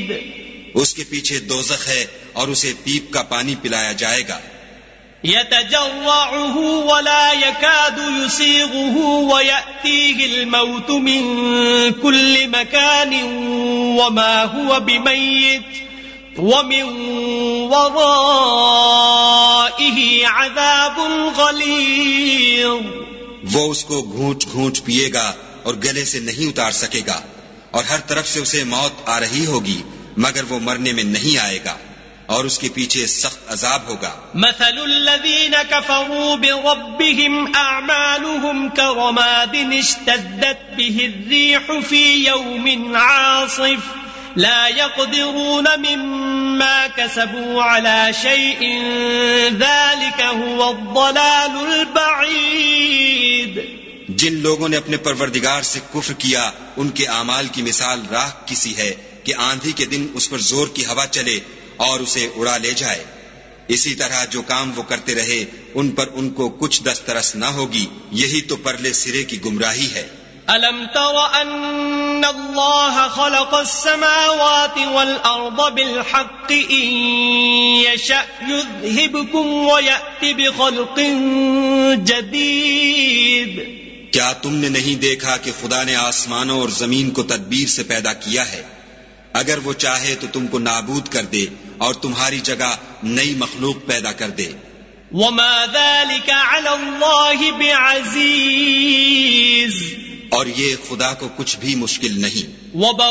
اس کے پیچھے دوزخ ہے اور اسے پیپ کا پانی پلایا جائے گا. يتجرعه ولا يكاد يسيغه ويأتيه الموت من كل مكان وما هو بميت ومن ورائه عذاب غليظ. وہ اس کو گھونٹ گھونٹ پیے گا اور گلے سے نہیں اتار سکے گا، اور ہر طرف سے اسے موت آ رہی ہوگی مگر وہ مرنے میں نہیں آئے گا، اور اس کے پیچھے سخت عذاب ہوگا. مثل الذين كفروا بربهم أعمالهم كرماد اشتدت به الريح في يوم عاصف لا يقدرون مما كسبوا على شيء ذلك هو الضلال البعيد. جن لوگوں نے اپنے پروردگار سے کفر کیا ان کے اعمال کی مثال راکھ کسی ہے کہ آندھی کے دن اس پر زور کی ہوا چلے اور اسے اڑا لے جائے. اسی طرح جو کام وہ کرتے رہے ان پر ان کو کچھ دسترس نہ ہوگی، یہی تو پرلے سرے کی گمراہی ہے. أَلَمْ تَرَ أَنَّ اللَّهَ خَلَقَ السَّمَاوَاتِ وَالْأَرْضَ بِالْحَقِّ إِن يَشَأْ يُذْهِبْكُمْ وَيَأْتِ بِخَلْقٍ جَدِيدٍ. کیا تم نے نہیں دیکھا کہ خدا نے آسمانوں اور زمین کو تدبیر سے پیدا کیا ہے؟ اگر وہ چاہے تو تم کو نابود کر دے اور تمہاری جگہ نئی مخلوق پیدا کر دے. وَمَا ذَلِكَ عَلَى اللَّهِ بِعَزِيزٍ. اور یہ خدا کو کچھ بھی مشکل نہیں.